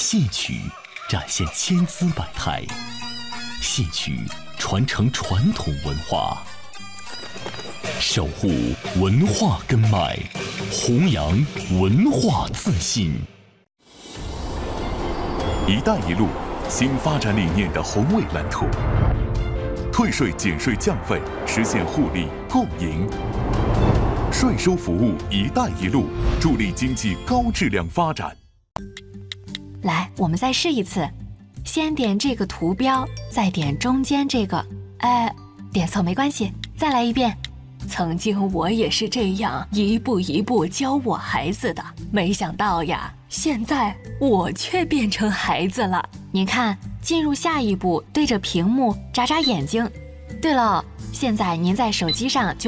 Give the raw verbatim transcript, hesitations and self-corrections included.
戏曲展现千姿百态，戏曲传承传统文化，守护文化根脉，弘扬文化自信。一带一路新发展理念的宏伟蓝图，退税减税降费，实现互利共赢。税收服务一带一路，助力经济高质量发展。 来，我们再试一次，先点这个图标，再点中间这个，哎，点错没关系，再来一遍。曾经我也是这样一步一步教我孩子的，没想到呀，现在我却变成孩子了。您看，进入下一步，对着屏幕眨眨眼睛。对了，现在您在手机上就